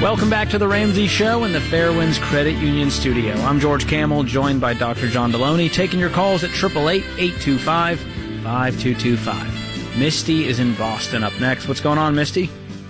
Welcome back to the Ramsey Show in the Fairwinds Credit Union studio. I'm George Camel, joined by Dr. John Deloney, taking your calls at 888-825-5225. Misty is in Boston up next. What's going on, Misty?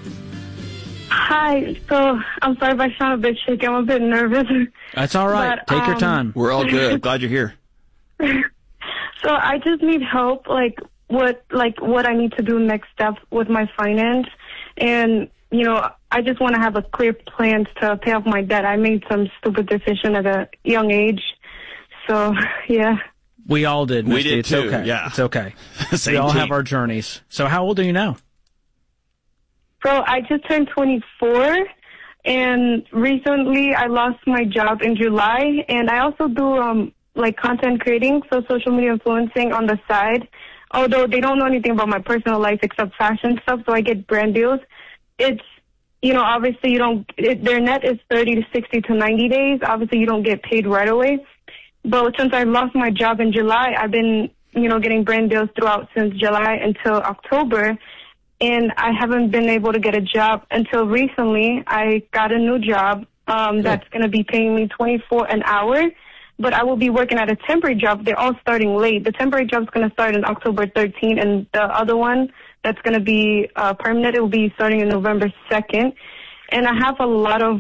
Hi. So I'm sorry if I sound a bit shaky. I'm a bit nervous. That's all right. But, take your time. We're all good. Glad you're here. So I just need help, what I need to do next step with my finance. And, I just want to have a clear plan to pay off my debt. I made some stupid decision at a young age. So, yeah. We all did, Misty. We did it's too, okay. yeah. It's okay. Same we all team. have our journeys. So how old are you now? So I just turned 24, and recently I lost my job in July, and I also do content creating, so social media influencing on the side. Although they don't know anything about my personal life except fashion stuff, so I get brand deals. It's, obviously their net is 30 to 60 to 90 days. Obviously you don't get paid right away. But since I lost my job in July, I've been, getting brand deals throughout since July until October. And I haven't been able to get a job until recently. I got a new job that's going to be paying me $24 an hour, but I will be working at a temporary job. They're all starting late. The temporary job is going to start on October 13th, and the other one that's going to be permanent, it will be starting in November 2nd. And I have a lot of,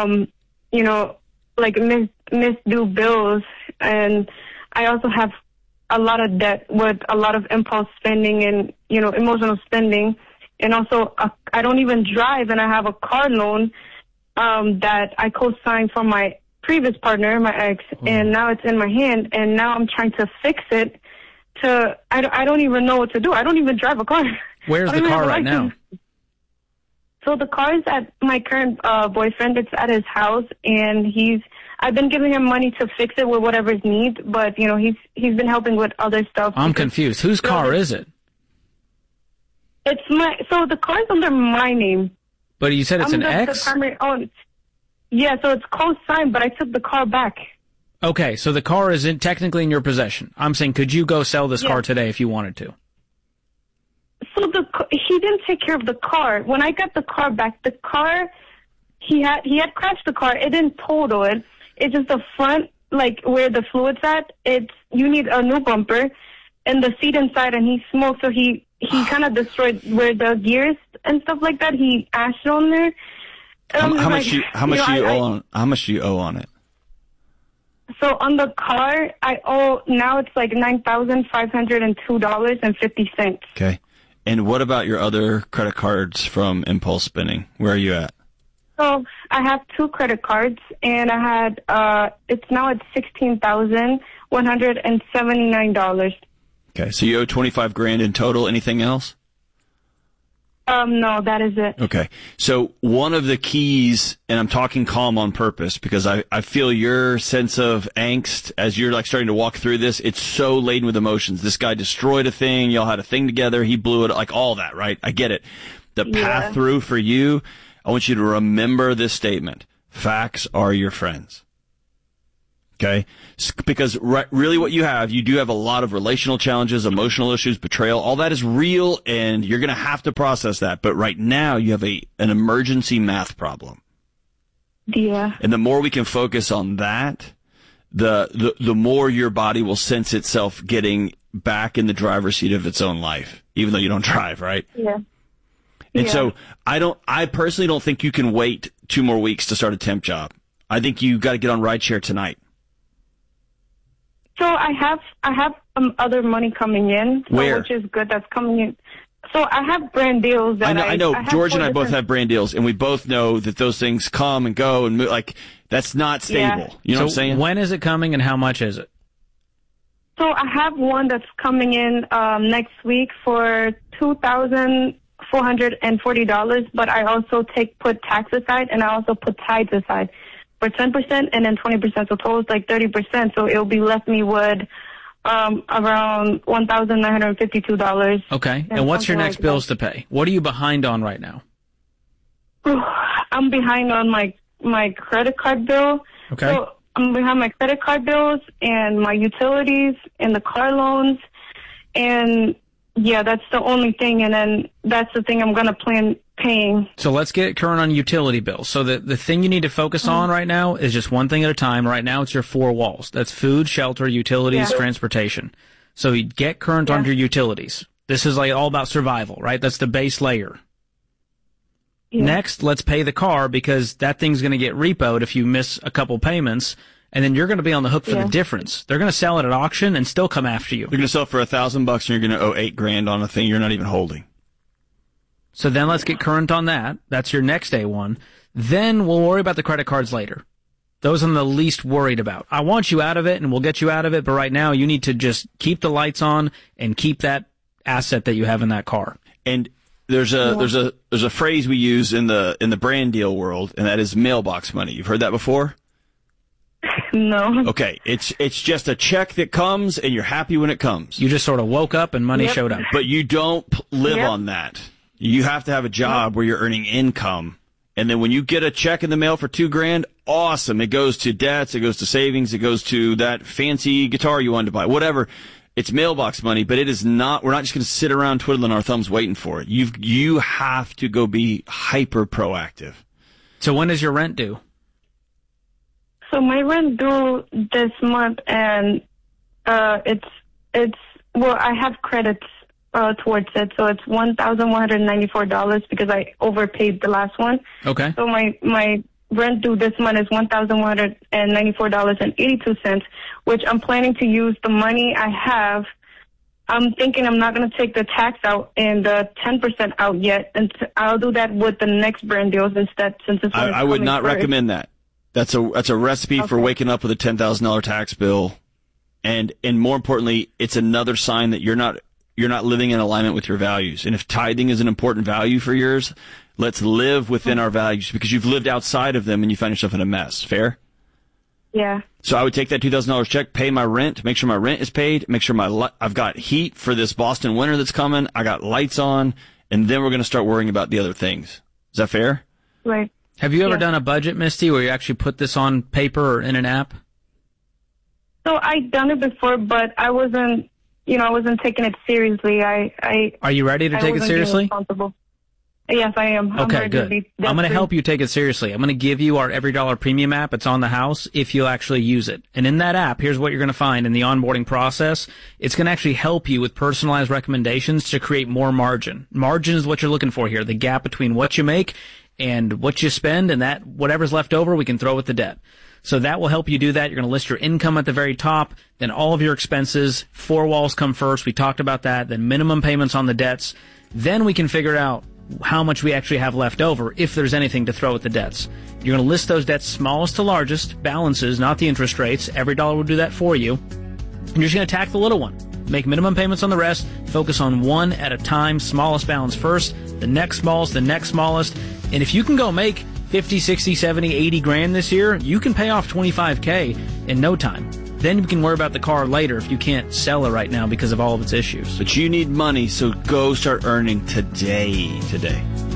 misdue bills, and I also have a lot of debt with a lot of impulse spending and, emotional spending. And also, I don't even drive, and I have a car loan that I co-signed for my previous partner, my ex, and now it's in my hand, and now I'm trying to fix it I don't even know what to do. I don't even drive a car. Where's the car right now? So the car is at my current boyfriend. It's at his house, and I've been giving him money to fix it with whatever's needs, but, he's been helping with other stuff. I'm confused. Whose car is it? So the car's under my name. But you said it's an ex? The primary owner. Yeah, so it's co-signed, but I took the car back. Okay, so the car is technically in your possession. I'm saying, could you go sell this car today if you wanted to? So he didn't take care of the car. When I got the car back, the car, he had crashed the car. It didn't total it. It's just the front, where the fluid's at. You need a new bumper and the seat inside, and he smoked, so he kind of destroyed where the gears and stuff like that. He ashed on there. How much do you owe on it? So on the car, I owe now it's $9,502.50. Okay. And what about your other credit cards from impulse spending? Where are you at? So I have 2 credit cards, and I had it's now at $16,179. Okay. So you owe $25,000 in total. Anything else? No, that is it. Okay. So one of the keys, and I'm talking calm on purpose because I feel your sense of angst as you're starting to walk through this. It's so laden with emotions. This guy destroyed a thing. Y'all had a thing together. He blew it, all that, right? I get it. The path through for you, I want you to remember this statement. Facts are your friends. Okay? Because really what you do have a lot of relational challenges, emotional issues, betrayal. All that is real, and you're going to have to process that. But right now, you have an emergency math problem. Yeah. And the more we can focus on that, the more your body will sense itself getting back in the driver's seat of its own life, even though you don't drive, right? Yeah. And so I personally don't think you can wait 2 more weeks to start a temp job. I think you got to get on rideshare tonight. So I have other money coming in, which is good. That's coming in. So I have brand deals that I know. George and I both have brand deals, and we both know that those things come and go and move, that's not stable. Yeah. You know what I'm saying? When is it coming, and how much is it? So I have one that's coming in next week for $2,440, but I also put tax aside, and I also put tithes aside for 10% and then 20%. So total is 30%. So it'll be left me with around $1,952. Okay. And what's your next bills to pay? What are you behind on right now? I'm behind on my credit card bill. Okay. So I'm behind my credit card bills and my utilities and the car loans. And yeah, that's the only thing. And then that's the thing I'm going to plan paying. So let's get current on utility bills. So the thing you need to focus on right now is just one thing at a time. Right now it's your 4 walls. That's food, shelter, utilities, transportation. So you get current on your utilities. This is like all about survival, right? That's the base layer. Yeah. Next, let's pay the car because that thing's going to get repoed if you miss a couple payments, and then you're going to be on the hook for the difference. They're going to sell it at auction and still come after you. They're going to sell it for $1,000 and you're going to owe $8,000 on a thing you're not even holding. So then let's get current on that. That's your next day one. Then we'll worry about the credit cards later. Those I'm the least worried about. I want you out of it and we'll get you out of it, but right now you need to just keep the lights on and keep that asset that you have in that car. And there's a phrase we use in the brand deal world, and that is mailbox money. You've heard that before? No. Okay, it's just a check that comes and you're happy when it comes. You just sort of woke up and money showed up. But you don't live on that. You have to have a job where you're earning income. And then when you get a check in the mail for $2,000, awesome. It goes to debts, it goes to savings, it goes to that fancy guitar you wanted to buy, whatever. It's mailbox money, but it is not, we're not just going to sit around twiddling our thumbs waiting for it. You have to go be hyper proactive. So when is your rent due? So my rent due this month, and it's well, I have credits towards it, so it's $1,194 because I overpaid the last one. Okay. So my rent due this month is $1,194.82, which I'm planning to use the money I have. I'm thinking I'm not going to take the tax out and the 10% out yet, and I'll do that with the next brand deals instead. Since this one is I would not first. recommend that. That's a recipe for waking up with a $10,000 tax bill, and more importantly, it's another sign that you're not living in alignment with your values. And if tithing is an important value for yours, let's live within our values because you've lived outside of them and you find yourself in a mess. Fair? Yeah. So I would take that $2,000 check, pay my rent, make sure my rent is paid, make sure I've got heat for this Boston winter that's coming, I got lights on, and then we're going to start worrying about the other things. Is that fair? Right. Have you ever done a budget, Misty, where you actually put this on paper or in an app? So I'd done it before, but I wasn't taking it seriously. Are you ready to take it seriously? Yes, I am. Okay, good. I'm going to help you take it seriously. I'm going to give you our Every Dollar Premium app. It's on the house if you'll actually use it. And in that app, here's what you're going to find in the onboarding process. It's going to actually help you with personalized recommendations to create more margin. Margin is what you're looking for here, the gap between what you make and what you spend, and that whatever's left over, we can throw with the debt. So that will help you do that. You're going to list your income at the very top, then all of your expenses. 4 walls come first. We talked about that. Then minimum payments on the debts. Then we can figure out how much we actually have left over if there's anything to throw at the debts. You're going to list those debts smallest to largest, balances, not the interest rates. Every dollar will do that for you. And you're just going to attack the little one. Make minimum payments on the rest. Focus on one at a time. Smallest balance first. The next smallest, the next smallest. And if you can go make 50, 60, 70, 80 grand this year, you can pay off $25K in no time. Then you can worry about the car later if you can't sell it right now because of all of its issues. But you need money, so go start earning today.